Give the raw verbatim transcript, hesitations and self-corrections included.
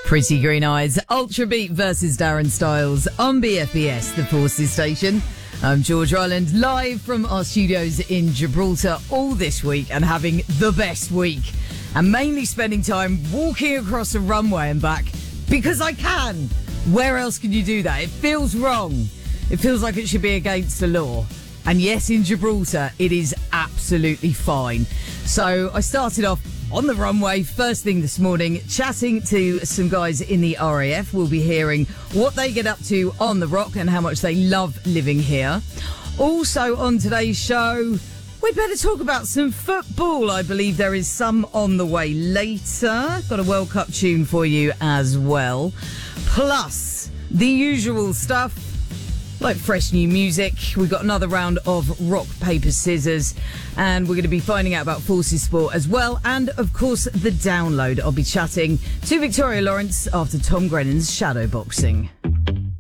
Pretty Green Eyes, Ultra Beat versus Darren Styles on B F B S, the Forces Station. I'm George Ryland, live from our studios in Gibraltar all this week and having the best week. And mainly spending time walking across a runway and back because I can. Where else can you do that? It feels wrong. It feels like it should be against the law. And yes, in Gibraltar, it is absolutely fine. So I started off on the runway first thing this morning, chatting to some guys in the R A F. We'll be hearing what they get up to on the rock and how much they love living here. Also on today's show, we'd better talk about some football. I believe there is some on the way later. Got a World Cup tune for you as well. Plus, the usual stuff, like fresh new music. We've got another round of rock, paper, scissors, and we're going to be finding out about Forces Sport as well. And, of course, the download. I'll be chatting to Victoria Lawrence after Tom Grennan's shadow boxing.